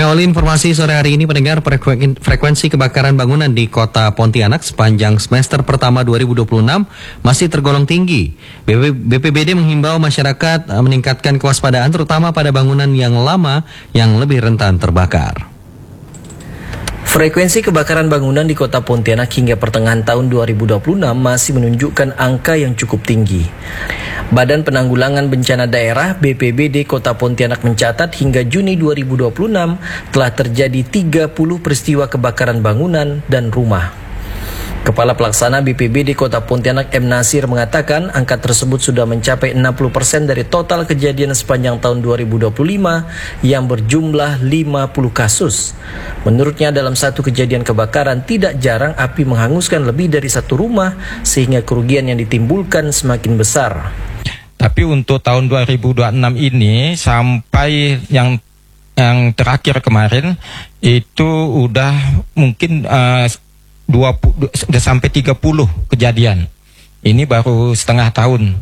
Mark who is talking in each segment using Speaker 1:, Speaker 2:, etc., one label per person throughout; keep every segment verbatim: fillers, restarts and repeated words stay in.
Speaker 1: Kami awali informasi sore hari ini pendengar. Frekuensi kebakaran bangunan di kota Pontianak sepanjang semester pertama dua ribu dua puluh enam masih tergolong tinggi. B P B D menghimbau masyarakat meningkatkan kewaspadaan terutama pada bangunan yang lama yang lebih rentan terbakar.
Speaker 2: Frekuensi kebakaran bangunan di kota Pontianak hingga pertengahan tahun dua ribu dua puluh enam masih menunjukkan angka yang cukup tinggi. Badan Penanggulangan Bencana Daerah B P B D Kota Pontianak mencatat hingga Juni dua ribu dua puluh enam telah terjadi tiga puluh peristiwa kebakaran bangunan dan rumah. Kepala Pelaksana B P B D Kota Pontianak M. Nasir mengatakan angka tersebut sudah mencapai enam puluh persen dari total kejadian sepanjang tahun dua ribu dua puluh lima yang berjumlah lima puluh kasus. Menurutnya dalam satu kejadian kebakaran tidak jarang api menghanguskan lebih dari satu rumah sehingga kerugian yang ditimbulkan semakin besar.
Speaker 3: Tapi untuk tahun dua ribu dua puluh enam ini sampai yang yang terakhir kemarin itu udah mungkin uh, dua puluh, sudah sampai tiga puluh kejadian. Ini baru setengah tahun.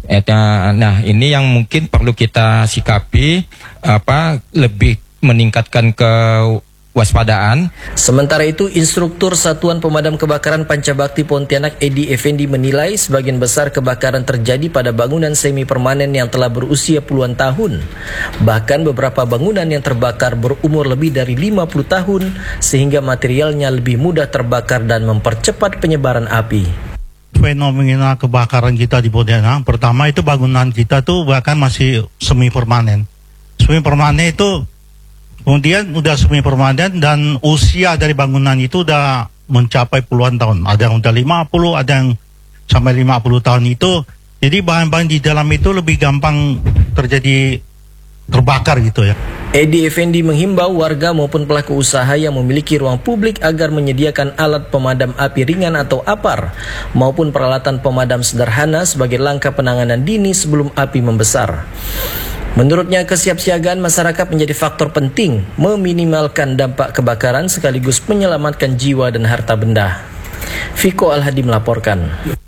Speaker 3: Nah, ini yang mungkin perlu kita sikapi, apa lebih meningkatkan kewaspadaan.
Speaker 2: Sementara itu, instruktur Satuan Pemadam Kebakaran Pancabakti Pontianak Edi Effendi menilai sebagian besar kebakaran terjadi pada bangunan semi permanen yang telah berusia puluhan tahun. Bahkan beberapa bangunan yang terbakar berumur lebih dari lima puluh tahun sehingga materialnya lebih mudah terbakar dan mempercepat penyebaran api.
Speaker 4: Fenomena kebakaran kita di Pontianak, pertama itu bangunan kita tuh bahkan masih semi permanen. Semi permanen itu kemudian udah semi permanen dan usia dari bangunan itu udah mencapai puluhan tahun. Ada yang udah lima puluh, ada yang sampai lima puluh tahun itu. Jadi bahan-bahan di dalam itu lebih gampang terjadi terbakar gitu ya.
Speaker 2: Edi Effendi menghimbau warga maupun pelaku usaha yang memiliki ruang publik agar menyediakan alat pemadam api ringan atau A P A R maupun peralatan pemadam sederhana sebagai langkah penanganan dini sebelum api membesar. Menurutnya kesiapsiagaan masyarakat menjadi faktor penting meminimalkan dampak kebakaran sekaligus menyelamatkan jiwa dan harta benda. Viko Al-Hadi melaporkan.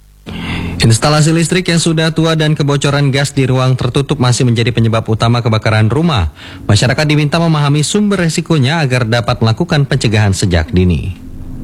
Speaker 1: Instalasi listrik yang sudah tua dan kebocoran gas di ruang tertutup masih menjadi penyebab utama kebakaran rumah. Masyarakat diminta memahami sumber resikonya agar dapat melakukan pencegahan sejak dini.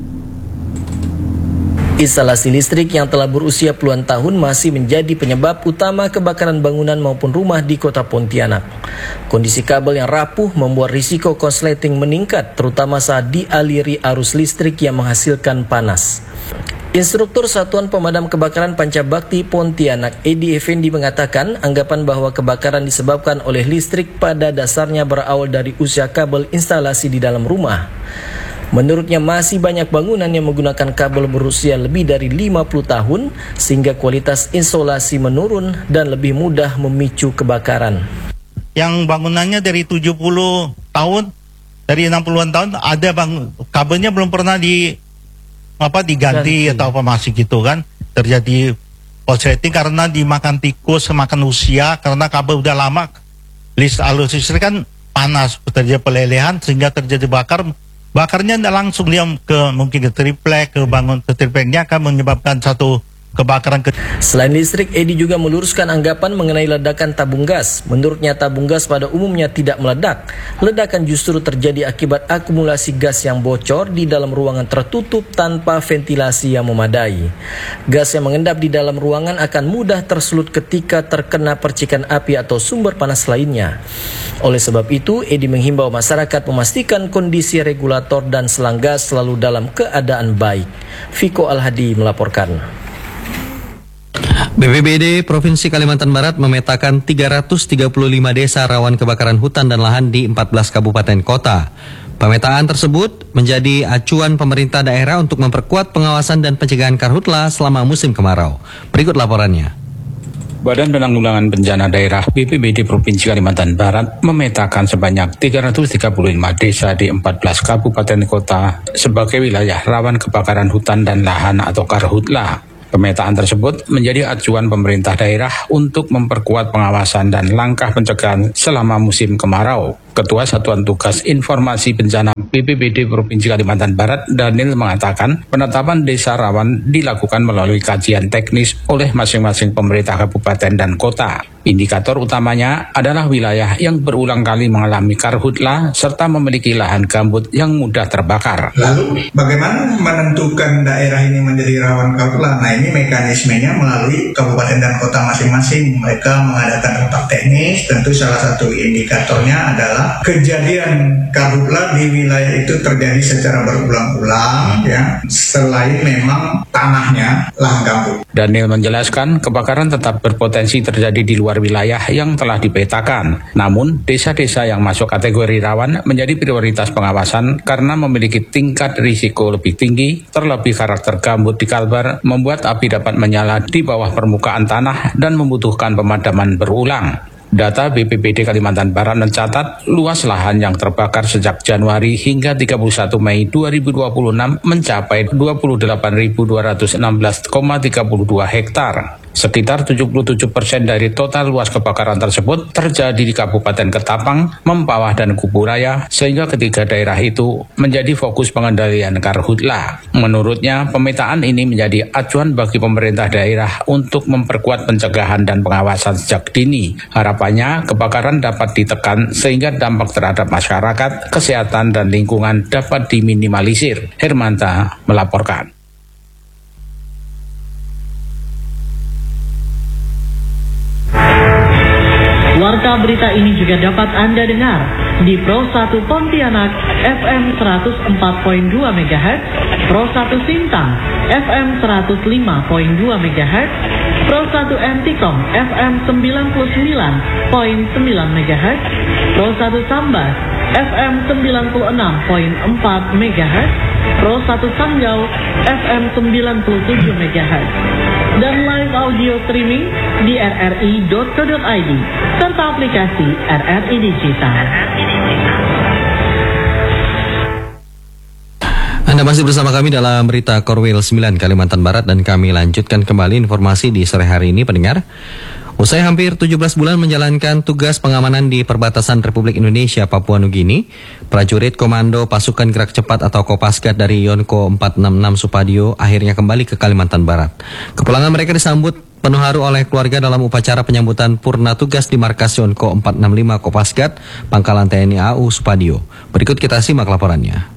Speaker 2: Instalasi listrik yang telah berusia puluhan tahun masih menjadi penyebab utama kebakaran bangunan maupun rumah di kota Pontianak. Kondisi kabel yang rapuh membuat risiko konsleting meningkat, terutama saat dialiri arus listrik yang menghasilkan panas. Instruktur Satuan Pemadam Kebakaran Pancabakti Pontianak Edi Effendi mengatakan anggapan bahwa kebakaran disebabkan oleh listrik pada dasarnya berawal dari usia kabel instalasi di dalam rumah. Menurutnya masih banyak bangunan yang menggunakan kabel berusia lebih dari lima puluh tahun sehingga kualitas isolasi menurun dan lebih mudah memicu kebakaran.
Speaker 4: Yang bangunannya dari tujuh puluh tahun, dari enam puluhan tahun ada bang kabelnya belum pernah di apa diganti Ganti. atau apa masih gitu kan, terjadi korsleting karena dimakan tikus, semakan usia karena kabel udah lama, list alus listrik kan panas, terjadi pelelehan sehingga terjadi bakar. Bakarnya tidak langsung dia ke mungkin ke triplek, ke bangun ke tripleknya akan menyebabkan satu kebakaran.
Speaker 2: Selain listrik, Edi juga meluruskan anggapan mengenai ledakan tabung gas. Menurutnya tabung gas pada umumnya tidak meledak. Ledakan justru terjadi akibat akumulasi gas yang bocor di dalam ruangan tertutup tanpa ventilasi yang memadai. Gas yang mengendap di dalam ruangan akan mudah tersulut ketika terkena percikan api atau sumber panas lainnya. Oleh sebab itu, Edi menghimbau masyarakat memastikan kondisi regulator dan selang gas selalu dalam keadaan baik. Viko Al-Hadi melaporkan.
Speaker 1: B P B D Provinsi Kalimantan Barat memetakan tiga ratus tiga puluh lima desa rawan kebakaran hutan dan lahan di empat belas kabupaten kota. Pemetaan tersebut menjadi acuan pemerintah daerah untuk memperkuat pengawasan dan pencegahan karhutla selama musim kemarau. Berikut laporannya.
Speaker 5: Badan Penanggulangan Bencana Daerah B P B D Provinsi Kalimantan Barat memetakan sebanyak tiga ratus tiga puluh lima desa di empat belas kabupaten kota sebagai wilayah rawan kebakaran hutan dan lahan atau karhutla. Pemetaan tersebut menjadi acuan pemerintah daerah untuk memperkuat pengawasan dan langkah pencegahan selama musim kemarau. Ketua Satuan Tugas Informasi Bencana B P B D Provinsi Kalimantan Barat, Daniel, mengatakan penetapan desa rawan dilakukan melalui kajian teknis oleh masing-masing pemerintah kabupaten dan kota. Indikator utamanya adalah wilayah yang berulang kali mengalami karhutla serta memiliki lahan gambut yang mudah terbakar.
Speaker 6: Lalu bagaimana menentukan daerah ini menjadi rawan karhutla? Nah, ini mekanismenya melalui kabupaten dan kota masing-masing. Mereka mengadakan rapat teknis, tentu salah satu indikatornya adalah kejadian karhutla di wilayah itu terjadi secara berulang-ulang, ya, selain memang tanahnya lahan gambut.
Speaker 5: Daniel menjelaskan kebakaran tetap berpotensi terjadi di luar wilayah yang telah dipetakan. Namun, desa-desa yang masuk kategori rawan menjadi prioritas pengawasan karena memiliki tingkat risiko lebih tinggi, terlebih karakter gambut di Kalbar membuat api dapat menyala di bawah permukaan tanah dan membutuhkan pemadaman berulang. Data B P B D Kalimantan Barat mencatat luas lahan yang terbakar sejak Januari hingga tiga puluh satu Mei dua ribu dua puluh enam mencapai dua puluh delapan ribu dua ratus enam belas koma tiga dua hektar. Sekitar tujuh puluh tujuh persen dari total luas kebakaran tersebut terjadi di Kabupaten Ketapang, Mempawah, dan Kuburaya, sehingga ketiga daerah itu menjadi fokus pengendalian karhutla. Menurutnya, pemetaan ini menjadi acuan bagi pemerintah daerah untuk memperkuat pencegahan dan pengawasan sejak dini. Harapannya, kebakaran dapat ditekan sehingga dampak terhadap masyarakat, kesehatan, dan lingkungan dapat diminimalisir. Hermanta melaporkan.
Speaker 7: Warta berita ini juga dapat Anda dengar di Pro satu Pontianak F M seratus empat koma dua megahertz, Pro satu Sintang F M seratus lima koma dua megahertz, Pro satu Antikom F M sembilan puluh sembilan koma sembilan megahertz, Pro satu Sambas F M sembilan puluh enam koma empat megahertz, Pro satu Sanggau F M sembilan puluh tujuh megahertz, dan live audio streaming di r r i dot co dot i d serta aplikasi R R I Digital.
Speaker 1: Anda masih bersama kami dalam berita Korwil sembilan Kalimantan Barat, dan kami lanjutkan kembali informasi di sore hari ini, pendengar. Usai hampir tujuh belas bulan menjalankan tugas pengamanan di perbatasan Republik Indonesia Papua Nugini, prajurit Komando Pasukan Gerak Cepat atau Kopasgat dari Yonko empat enam enam Supadio akhirnya kembali ke Kalimantan Barat. Kepulangan mereka disambut penuh haru oleh keluarga dalam upacara penyambutan purna tugas di markas Yonko empat enam lima Kopasgat, Pangkalan T N I A U Supadio. Berikut kita simak laporannya.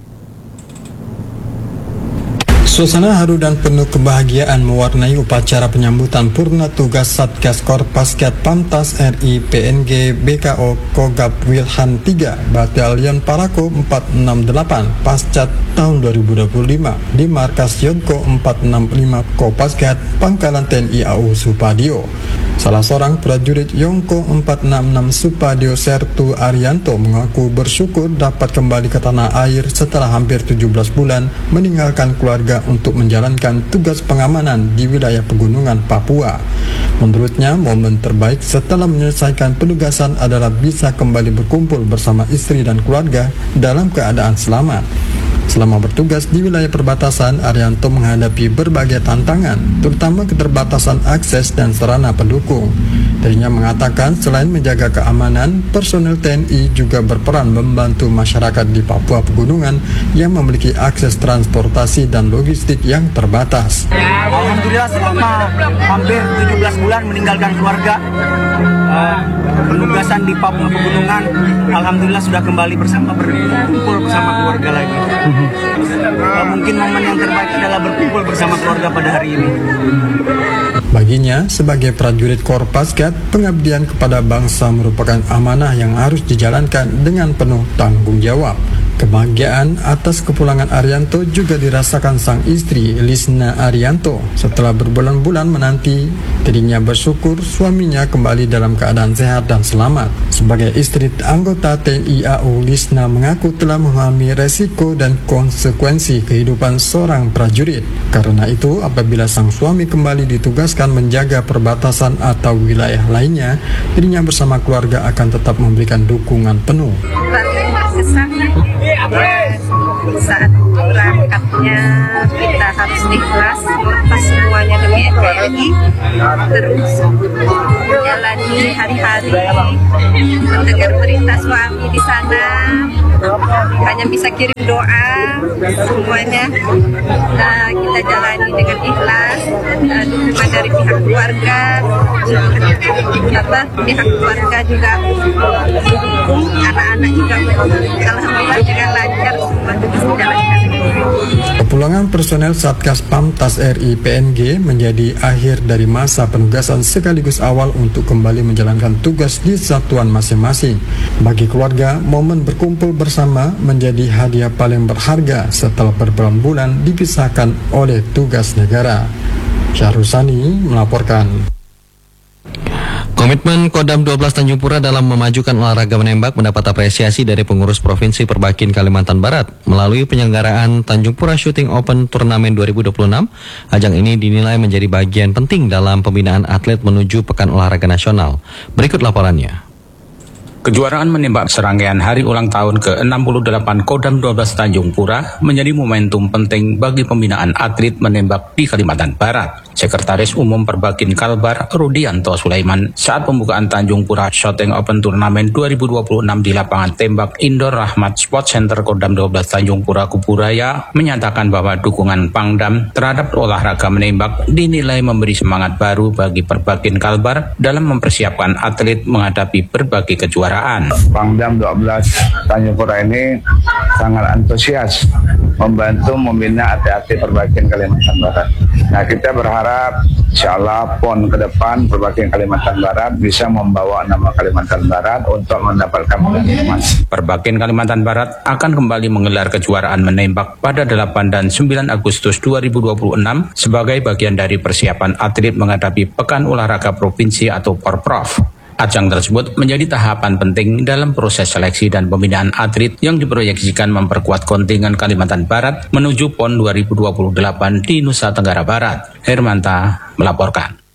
Speaker 8: Suasana haru dan penuh kebahagiaan mewarnai upacara penyambutan purna tugas Satgas Korpasgat Pantas R I P N G B K O Kogab Wilhan tiga Batalion Parako empat enam delapan Pascat tahun dua ribu dua puluh lima di markas Yonko empat enam lima Kopasgat, Pangkalan T N I A U Supadio. Salah seorang prajurit Yonko empat enam enam Supadio, Sertu Arianto, mengaku bersyukur dapat kembali ke tanah air setelah hampir tujuh belas bulan meninggalkan keluarga untuk menjalankan tugas pengamanan di wilayah pegunungan Papua. Menurutnya, momen terbaik setelah menyelesaikan penugasan adalah bisa kembali berkumpul bersama istri dan keluarga dalam keadaan selamat. Selama bertugas di wilayah perbatasan, Arianto menghadapi berbagai tantangan, terutama keterbatasan akses dan sarana pendukung. Dirinya mengatakan selain menjaga keamanan, personel T N I juga berperan membantu masyarakat di Papua Pegunungan yang memiliki akses transportasi dan logistik yang terbatas.
Speaker 9: Alhamdulillah selama hampir tujuh belas bulan meninggalkan keluarga, uh, penugasan di Papua Pegunungan, alhamdulillah sudah kembali bersama, berkumpul bersama keluarga lagi. Uh, mungkin momen yang terbaik adalah berkumpul bersama keluarga pada hari ini.
Speaker 8: Baginya, sebagai prajurit Korpasgat, pengabdian kepada bangsa merupakan amanah yang harus dijalankan dengan penuh tanggung jawab. Kebahagiaan atas kepulangan Arianto juga dirasakan sang istri, Lisna Arianto. Setelah berbulan-bulan menanti, dirinya bersyukur suaminya kembali dalam keadaan sehat dan selamat. Sebagai istri anggota T N I A U, Lisna mengaku telah memahami resiko dan konsekuensi kehidupan seorang prajurit. Karena itu, apabila sang suami kembali ditugaskan menjaga perbatasan atau wilayah lainnya, dirinya bersama keluarga akan tetap memberikan dukungan penuh.
Speaker 10: saat berangkatnya kita harus ikhlas melepas semuanya demi N K R I, terus menjalani hari-hari mendengar berita suami di sana, hanya bisa kirim doa semuanya. Nah, kita jalani dengan ikhlas, uh, dukungan dari pihak keluarga, apa pihak keluarga juga mendukung, anak-anak juga alhamdulillah dengan lancar semua dijalankan.
Speaker 8: Kepulangan personel Satgas Pamtas R I P N G menjadi akhir dari masa penugasan sekaligus awal untuk kembali menjalankan tugas di satuan masing-masing. Bagi keluarga, momen berkumpul bersama menjadi hadiah paling berharga setelah berbulan-bulan dipisahkan oleh tugas negara. Syahrusani melaporkan.
Speaker 1: Komitmen Kodam dua belas Tanjung Pura dalam memajukan olahraga menembak mendapat apresiasi dari pengurus Provinsi Perbakin Kalimantan Barat. Melalui penyelenggaraan Tanjung Pura Shooting Open Turnamen dua ribu dua puluh enam, ajang ini dinilai menjadi bagian penting dalam pembinaan atlet menuju Pekan Olahraga Nasional. Berikut laporannya.
Speaker 5: Kejuaraan menembak serangkaian hari ulang tahun ke enam puluh delapan Kodam dua belas Tanjung Pura menjadi momentum penting bagi pembinaan atlet menembak di Kalimantan Barat. Sekretaris Umum Perbakin Kalbar Rudianto Sulaiman saat pembukaan Tanjung Pura Shooting Open Turnamen dua ribu dua puluh enam di lapangan tembak Indoor Rahmat Sport Center Kodam dua belas Tanjung Pura Kuburaya menyatakan bahwa dukungan Pangdam terhadap olahraga menembak dinilai memberi semangat baru bagi Perbakin Kalbar dalam mempersiapkan atlet menghadapi berbagai kejuaraan.
Speaker 11: Pangdam dua belas Tanjung Pura ini sangat antusias membantu membina atlet-atlet Perbakin Kalimantan Barat. Nah, kita berharap insya Allah P O N ke depan Perbakin Kalimantan Barat bisa membawa nama Kalimantan Barat untuk mendapatkan medali emas.
Speaker 5: Perbakin Kalimantan Barat akan kembali menggelar kejuaraan menembak pada delapan dan sembilan Agustus dua ribu dua puluh enam sebagai bagian dari persiapan atlet menghadapi Pekan Olahraga Provinsi atau Porprov. Ajang tersebut menjadi tahapan penting dalam proses seleksi dan pembinaan atlet yang diproyeksikan memperkuat kontingen Kalimantan Barat menuju P O N dua ribu dua puluh delapan di Nusa Tenggara Barat. Hermanta melaporkan.